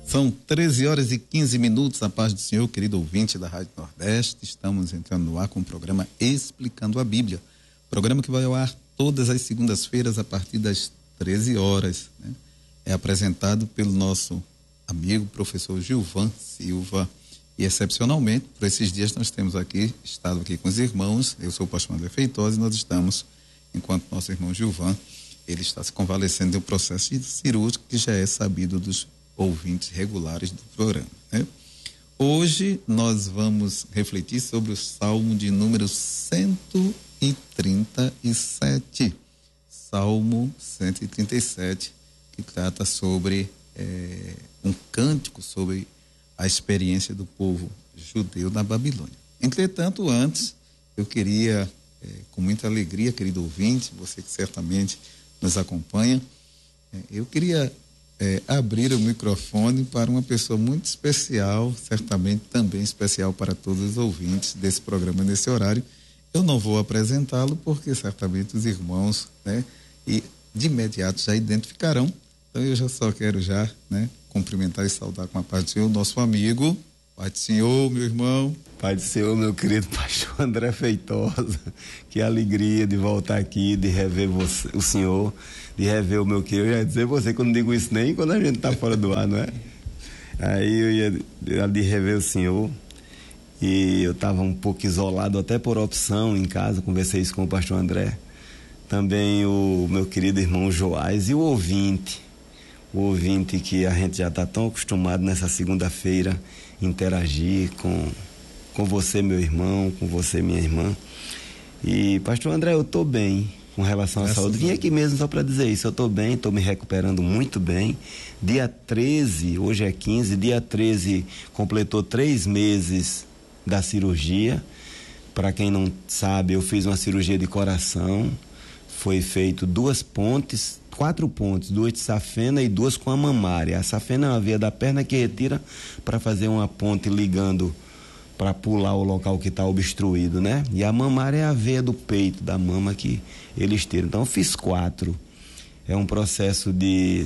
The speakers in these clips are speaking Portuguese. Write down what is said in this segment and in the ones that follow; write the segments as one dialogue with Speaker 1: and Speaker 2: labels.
Speaker 1: São 13h15, a paz do Senhor, querido ouvinte da Rádio Nordeste. Estamos entrando no ar com o programa Explicando a Bíblia. Programa que vai ao ar todas as segundas-feiras a partir das 13 horas. Né? É apresentado pelo nosso amigo professor Gilvan Silva. E excepcionalmente, por esses dias nós temos estado aqui com os irmãos. Eu sou o pastor André Feitosa e nós estamos, enquanto nosso irmão Gilvan, ele está se convalescendo de um processo cirúrgico que já é sabido dos ouvintes regulares do programa, né? Hoje nós vamos refletir sobre o Salmo de número 137. Salmo 137, que trata sobre um cântico sobre a experiência do povo judeu na Babilônia. Entretanto, antes, eu queria, com muita alegria, querido ouvinte, você que certamente nos acompanha, eu queria abrir o microfone para uma pessoa muito especial, certamente também especial para todos os ouvintes desse programa nesse horário. Eu não vou apresentá-lo porque certamente os irmãos, né, e de imediato já identificarão. Então eu só quero cumprimentar e saudar com a paz do Senhor o nosso amigo. Pai do Senhor, meu irmão.
Speaker 2: Pai do Senhor, meu querido pastor André Feitosa. Que alegria de voltar aqui, de rever você, o senhor, de rever o meu querido. Eu ia dizer você que eu não digo isso nem quando a gente está fora do ar, não é? Aí eu ia de rever o senhor. E eu estava um pouco isolado, até por opção em casa, conversei isso com o pastor André. Também o meu querido irmão Joás e o ouvinte que a gente já está tão acostumado nessa segunda-feira interagir com você, meu irmão, com você, minha irmã. E pastor André, eu estou bem com relação à saúde. Vim aqui mesmo só para dizer isso, eu estou bem, estou me recuperando muito bem. Dia 13, hoje é 15, dia 13 completou 3 meses da cirurgia. Para quem não sabe, eu fiz uma cirurgia de coração. Foi feito 4 pontes, 2 de safena e 2 com a mamária. A safena é uma veia da perna que retira para fazer uma ponte ligando para pular o local que está obstruído, né? E a mamária é a veia do peito, da mama que eles tiram. Então eu fiz 4. É um processo de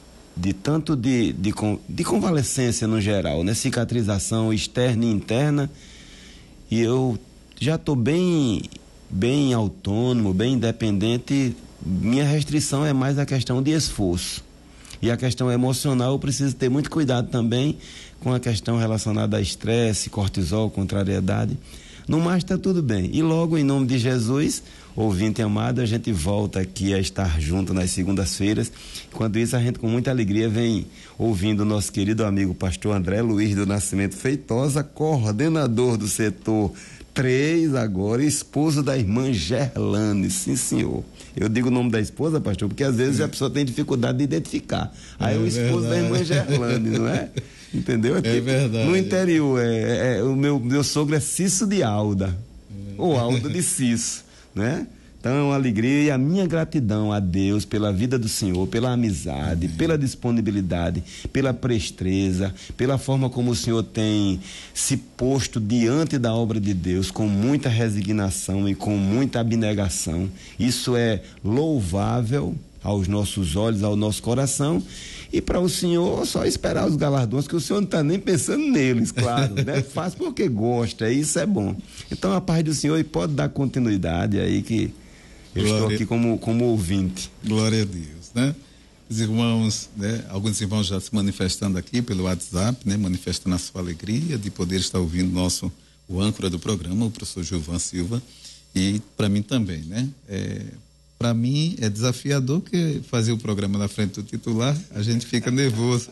Speaker 2: convalescência no geral, né? Cicatrização externa e interna. E eu já estou bem autônomo, bem independente. Minha restrição é mais a questão de esforço. E a questão emocional, eu preciso ter muito cuidado também com a questão relacionada a estresse, cortisol, contrariedade. No mais, está tudo bem. E logo, em nome de Jesus, ouvinte amado, a gente volta aqui a estar junto nas segundas-feiras. Enquanto isso, a gente com muita alegria vem ouvindo o nosso querido amigo pastor André Luiz do Nascimento Feitosa, coordenador do setor 3 agora, esposo da irmã Gerlane. Sim, senhor. Eu digo o nome da esposa, pastor, porque às vezes a pessoa tem dificuldade de identificar. Aí é o esposo da irmã Gerlane, não é? Entendeu?
Speaker 1: É verdade.
Speaker 2: No interior, o meu sogro é Cisso de Alda, ou Alda de Cisso, né? Então é uma alegria e a minha gratidão a Deus pela vida do Senhor, pela amizade, pela disponibilidade, pela presteza, pela forma como o Senhor tem se posto diante da obra de Deus com muita resignação e com muita abnegação. Isso é louvável aos nossos olhos, ao nosso coração. E para o senhor, só esperar os galardões, que o senhor não está nem pensando neles, claro, né? Faz porque gosta, isso é bom. Então a paz do senhor, e pode dar continuidade aí, que eu estou aqui como ouvinte.
Speaker 1: Glória a Deus, né? Os irmãos, né? Alguns irmãos já se manifestando aqui pelo WhatsApp, né? Manifestando a sua alegria de poder estar ouvindo o âncora do programa, o professor Gilvan Silva, e para mim também, né? Para mim é desafiador, porque fazer o programa na frente do titular, a gente fica nervoso.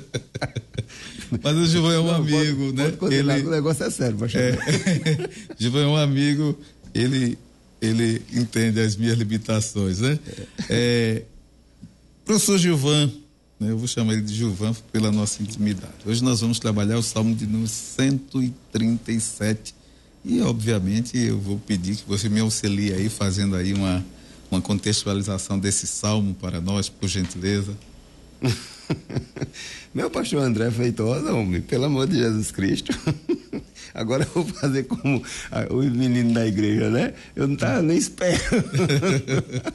Speaker 1: Mas o Gilvan é um amigo, né?
Speaker 2: O negócio é sério, pastor.
Speaker 1: Gilvan é um amigo, ele entende as minhas limitações, né? Professor Gilvan, né? Eu vou chamar ele de Gilvan pela nossa intimidade. Hoje nós vamos trabalhar o Salmo de número 137 e, obviamente, eu vou pedir que você me auxilie aí, fazendo aí uma contextualização desse salmo para nós, por gentileza.
Speaker 2: Meu pastor André Feitosa, homem, pelo amor de Jesus Cristo. Agora eu vou fazer como os meninos da igreja, né? Eu não estava nem esperando.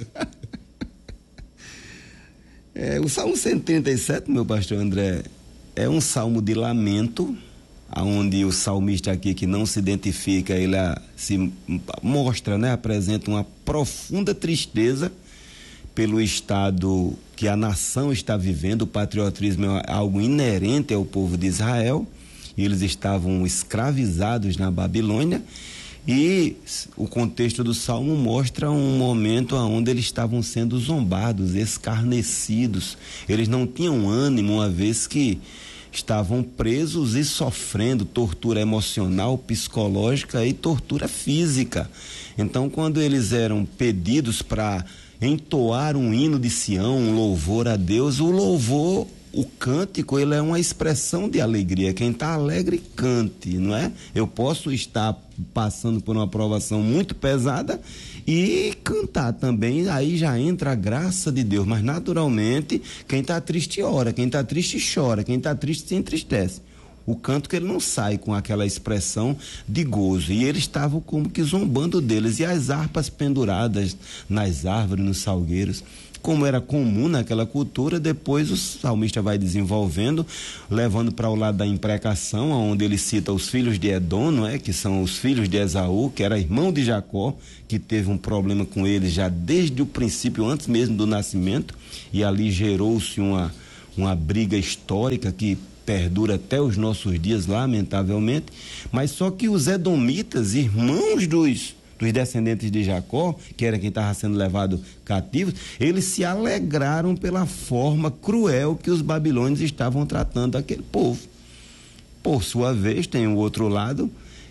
Speaker 2: O Salmo 137, meu pastor André, é um salmo de lamento, onde o salmista aqui, que não se identifica, ele se mostra, né, apresenta uma profunda tristeza pelo estado que a nação está vivendo. O patriotismo é algo inerente ao povo de Israel. Eles estavam escravizados na Babilônia, e o contexto do salmo mostra um momento onde eles estavam sendo zombados, escarnecidos. Eles não tinham ânimo, uma vez que estavam presos e sofrendo tortura emocional, psicológica e tortura física. Então, quando eles eram pedidos para entoar um hino de Sião, um louvor a Deus, o louvor, o cântico, ele é uma expressão de alegria. Quem está alegre, cante, não é? Eu posso estar passando por uma provação muito pesada e cantar também, aí já entra a graça de Deus. Mas naturalmente, quem está triste ora, quem está triste chora, quem está triste se entristece. O canto que ele não sai com aquela expressão de gozo. E eles estavam como que zombando deles. E as harpas penduradas nas árvores, nos salgueiros. Como era comum naquela cultura, depois o salmista vai desenvolvendo, levando para o lado da imprecação, onde ele cita os filhos de Edom, não é? Que são os filhos de Esaú, que era irmão de Jacó, que teve um problema com ele já desde o princípio, antes mesmo do nascimento, e ali gerou-se uma briga histórica que perdura até os nossos dias, lamentavelmente. Mas só que os edomitas, irmãos dos descendentes de Jacó, que era quem estava sendo levado cativo, eles se alegraram pela forma cruel que os babilônios estavam tratando aquele povo. Por sua vez, tem o outro lado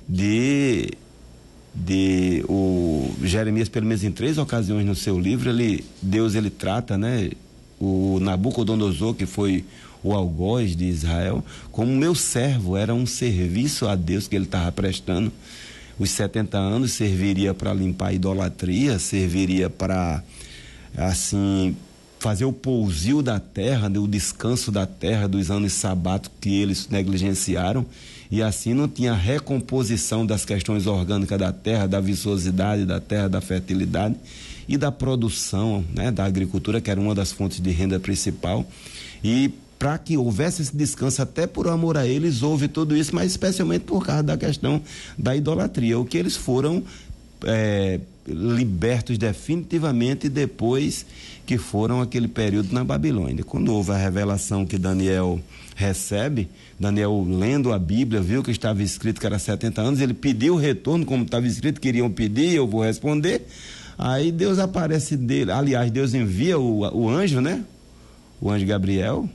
Speaker 2: o Jeremias, pelo menos em 3 ocasiões no seu livro, Deus trata, né, o Nabucodonosor, que foi o algoz de Israel, como meu servo. Era um serviço a Deus que ele estava prestando. Os 70 anos serviria para limpar a idolatria, serviria para, assim, fazer o pousio da terra, o descanso da terra, dos anos sabáticos que eles negligenciaram, e assim não tinha recomposição das questões orgânicas da terra, da viçosidade da terra, da fertilidade e da produção, né, da agricultura, que era uma das fontes de renda principal. E para que houvesse esse descanso, até por amor a eles, houve tudo isso, mas especialmente por causa da questão da idolatria, o que eles foram libertos definitivamente depois que foram aquele período na Babilônia. Quando houve a revelação que Daniel recebe, Daniel, lendo a Bíblia, viu que estava escrito que era 70 anos, ele pediu o retorno, como estava escrito, queriam pedir, eu vou responder. Aí Deus aparece dele, aliás, Deus envia o anjo, né? O anjo Gabriel,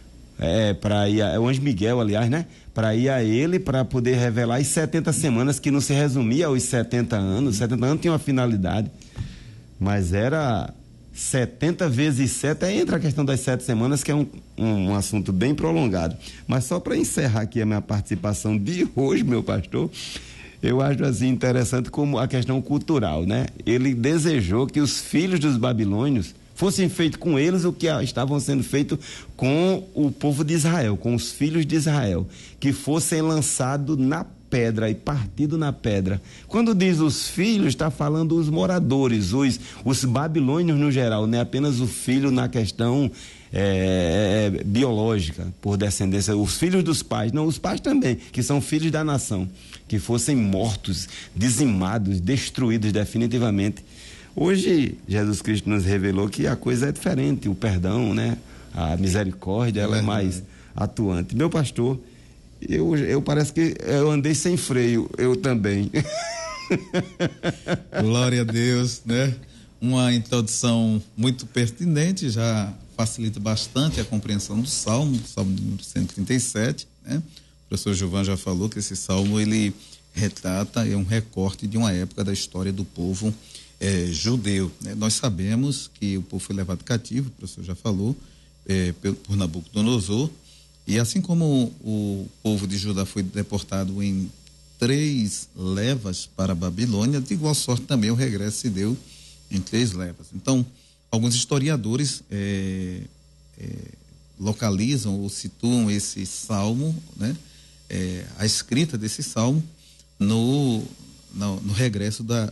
Speaker 2: o anjo Miguel, aliás, né? Para ir a ele, para poder revelar as 70 semanas, que não se resumia aos 70 anos. 70 anos tinha uma finalidade, mas era 70 vezes 7, aí entra a questão das 7 semanas, que é um assunto bem prolongado. Mas só para encerrar aqui a minha participação de hoje, meu pastor, eu acho assim interessante como a questão cultural, né? Ele desejou que os filhos dos babilônios fossem feitos com eles o que estavam sendo feito com o povo de Israel, com os filhos de Israel, que fossem lançados na pedra e partido na pedra. Quando diz os filhos, está falando os moradores, os babilônios no geral, não é apenas o filho na questão biológica, por descendência, os filhos dos pais, não, os pais também, que são filhos da nação, que fossem mortos, dizimados, destruídos definitivamente. Hoje, Jesus Cristo nos revelou que a coisa é diferente, o perdão, né? A misericórdia, ela é mais atuante. Meu pastor, eu parece que eu andei sem freio, eu também.
Speaker 1: Glória a Deus, né? Uma introdução muito pertinente, já facilita bastante a compreensão do Salmo número 137, né? O professor Gilvan já falou que esse Salmo, ele retrata, é um recorte de uma época da história do povo judeu, né? Nós sabemos que o povo foi levado cativo, o professor já falou, por Nabucodonosor, e assim como o povo de Judá foi deportado em 3 levas para a Babilônia, de igual sorte também o regresso se deu em 3 levas. Então, alguns historiadores localizam ou situam esse salmo, né? A escrita desse salmo no regresso da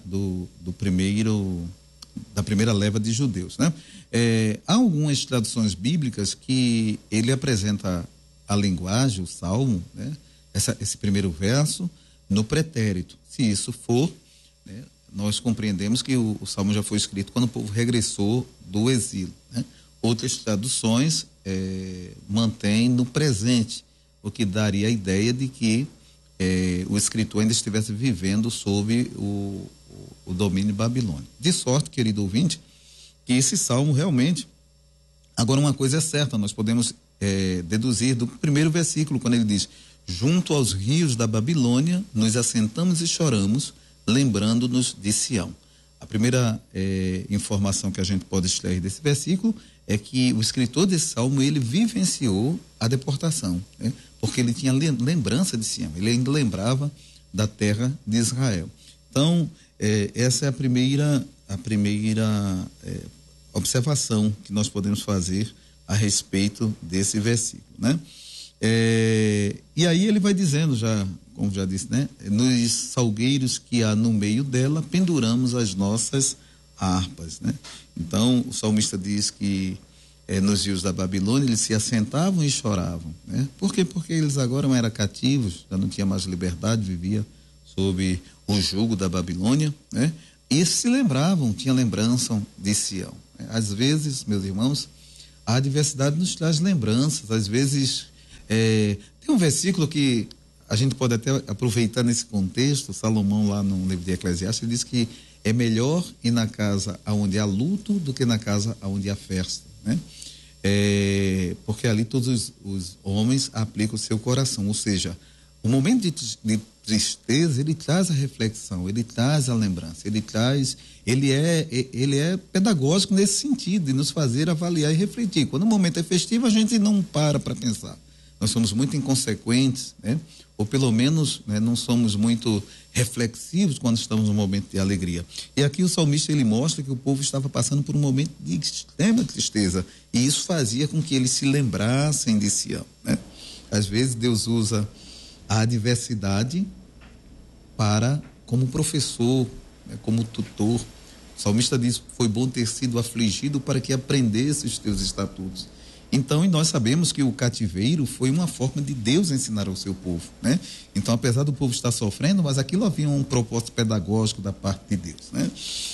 Speaker 1: primeira leva de judeus, né? Há algumas traduções bíblicas que ele apresenta a linguagem, o salmo, né? Esse primeiro verso no pretérito. Se isso for, né, nós compreendemos que o salmo já foi escrito quando o povo regressou do exílio, né? Outras traduções mantêm no presente, o que daria a ideia de que o escritor ainda estivesse vivendo sob o domínio babilônico. De sorte, querido ouvinte, que esse salmo realmente... Agora, uma coisa é certa, nós podemos deduzir do primeiro versículo, quando ele diz: junto aos rios da Babilônia, nos assentamos e choramos, lembrando-nos de Sião. A primeira informação que a gente pode extrair desse versículo é que o escritor desse salmo, ele vivenciou a deportação, né? Porque ele tinha lembrança de Sião, ele ainda lembrava da terra de Israel. Então, essa é a primeira observação que nós podemos fazer a respeito desse versículo, né? E aí ele vai dizendo, já, como já disse, né? Nos salgueiros que há no meio dela, penduramos as nossas harpas, né? Então, o salmista diz que nos rios da Babilônia eles se assentavam e choravam, né? Por quê? Porque eles agora eram cativos, já não tinha mais liberdade, vivia sob o jugo da Babilônia, né? E se lembravam, tinha lembrança de Sião. Às vezes, meus irmãos, a adversidade nos traz lembranças. Às vezes, tem um versículo que a gente pode até aproveitar nesse contexto. Salomão, lá no livro de Eclesiastes, ele diz que é melhor ir na casa onde há luto do que na casa onde há festa, né? Porque ali todos os homens aplicam o seu coração, ou seja, o momento de tristeza, ele traz a reflexão, ele traz a lembrança, ele é pedagógico nesse sentido, de nos fazer avaliar e refletir. Quando o momento é festivo, a gente não para pensar. Nós somos muito inconsequentes, né? Ou pelo menos, né, não somos muito reflexivos quando estamos num momento de alegria. E aqui o salmista, ele mostra que o povo estava passando por um momento de extrema tristeza, e isso fazia com que eles se lembrassem de Sião, né? Às vezes Deus usa a adversidade como professor, né, como tutor. O salmista diz: foi bom ter sido afligido para que aprendesse os teus estatutos. Então, e nós sabemos que o cativeiro foi uma forma de Deus ensinar ao seu povo, né? Então, apesar do povo estar sofrendo, mas aquilo havia um propósito pedagógico da parte de Deus, né?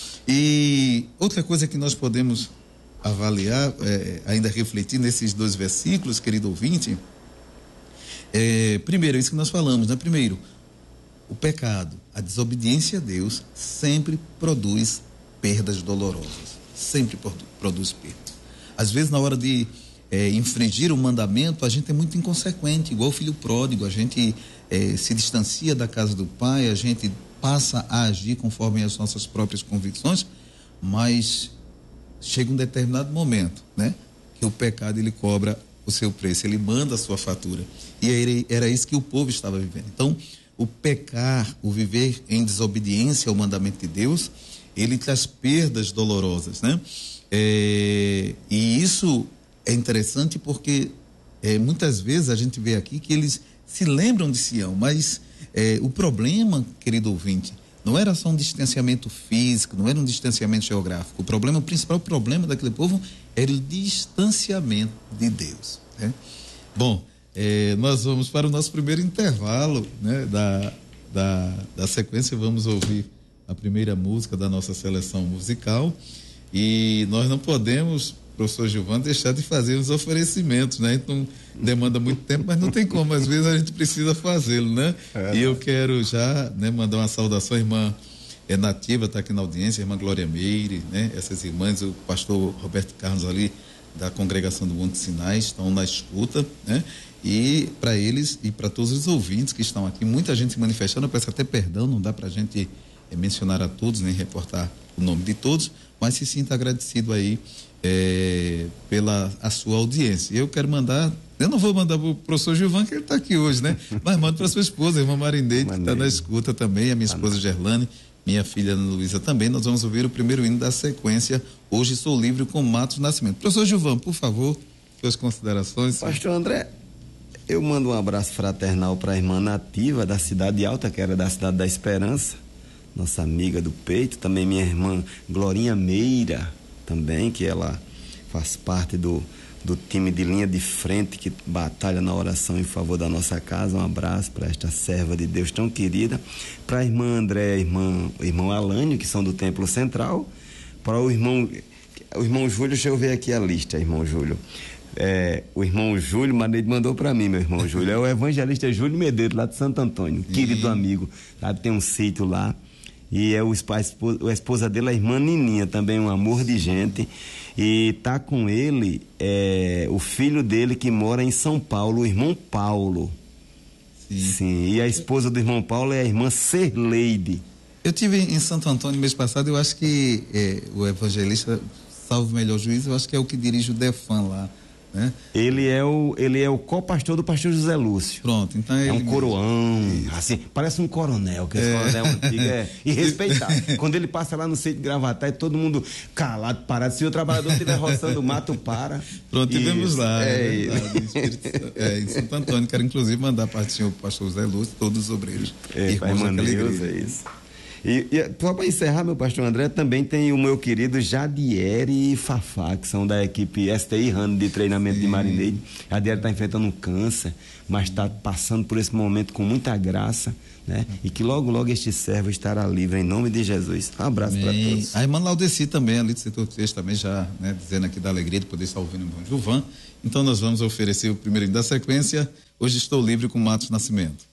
Speaker 1: E outra coisa que nós podemos avaliar, ainda refletir nesses dois versículos, querido ouvinte, primeiro, é isso que nós falamos, né? Primeiro, o pecado, a desobediência a Deus sempre produz perdas dolorosas, sempre produz perdas. Às vezes, na hora de infringir o mandamento, a gente é muito inconsequente, igual o filho pródigo, a gente se distancia da casa do pai, a gente passa a agir conforme as nossas próprias convicções, mas chega um determinado momento, né, que o pecado, ele cobra o seu preço, ele manda a sua fatura, e era isso que o povo estava vivendo. Então, o pecar, o viver em desobediência ao mandamento de Deus, ele traz perdas dolorosas, né? E isso é interessante porque muitas vezes a gente vê aqui que eles se lembram de Sião, mas o problema, querido ouvinte, não era só um distanciamento físico, não era um distanciamento geográfico. O principal problema daquele povo era o distanciamento de Deus, né? Bom, nós vamos para o nosso primeiro intervalo, né, da sequência. Vamos ouvir a primeira música da nossa seleção musical, e nós não podemos, professor Gilvan, deixar de fazer os oferecimentos, né? Então demanda muito tempo, mas não tem como, às vezes a gente precisa fazê-lo, né? E eu quero já, né, mandar uma saudação à irmã Nativa, está aqui na audiência, a irmã Glória Meire, né? Essas irmãs, o pastor Roberto Carlos ali, da congregação do Monte Sinai, estão na escuta, né? E para eles e para todos os ouvintes que estão aqui, muita gente se manifestando, eu peço até perdão, não dá para a gente mencionar a todos, nem reportar o nome de todos, mas se sinta agradecido aí pela a sua audiência. Eu quero mandar, eu não vou mandar para o professor Gilvan, que ele está aqui hoje, né? Mas mando para sua esposa, a irmã Marineide, que está na escuta também, a minha esposa Gerlane, minha filha Ana Luísa também. Nós vamos ouvir o primeiro hino da sequência, Hoje Sou Livre, com Matos Nascimento. Professor Gilvan, por favor, suas considerações.
Speaker 2: Pastor André, eu mando um abraço fraternal para a irmã Nativa, da Cidade Alta, que era da Cidade da Esperança, nossa amiga do peito. Também minha irmã Glorinha Meira, também, que ela faz parte do do time de linha de frente que batalha na oração em favor da nossa casa. Um abraço para esta serva de Deus tão querida, para a irmã André, o irmão Alânio, que são do Templo Central, para o irmão Júlio. Deixa eu ver aqui a lista, irmão Júlio. O irmão Júlio Maneiro mandou para mim, meu irmão Júlio. É o evangelista Júlio Medeiros, lá de Santo Antônio, querido amigo. Lá tem um sítio lá. E a esposa dele, a irmã Nininha, também um amor de gente. E tá com ele o filho dele que mora em São Paulo, o irmão Paulo. Sim. E a esposa do irmão Paulo é a irmã Serleide.
Speaker 1: Eu tive em Santo Antônio mês passado. Eu acho que o evangelista, salvo o melhor juízo, eu acho que é o que dirige o Defan lá, né?
Speaker 2: Ele é o co-pastor do pastor José Lúcio.
Speaker 1: Pronto, então
Speaker 2: é um coroão, assim, parece um coronel, que esse coronel antigo e respeitado. Quando ele passa lá no sítio de Gravatar, todo mundo calado, parado. Se o trabalhador estiver roçando o mato, para.
Speaker 1: Pronto, tivemos lá. Em Santo Antônio, quero inclusive mandar para o senhor pastor José Lúcio, todos os obreiros.
Speaker 2: Irmãos daquela igreja. É isso. E só para encerrar, meu pastor André, também tem o meu querido Jadier e Fafá, que são da equipe STI RAN de treinamento de marineiro. Jadier está enfrentando um câncer, mas está passando por esse momento com muita graça, né? E que logo, logo este servo estará livre, em nome de Jesus. Um abraço para todos.
Speaker 1: A irmã Laudeci também, ali do setor 3, também já, né, dizendo aqui da alegria de poder estar ouvindo o irmão Gilvan. Então nós vamos oferecer o primeiro da sequência. Hoje estou livre com Matos Nascimento.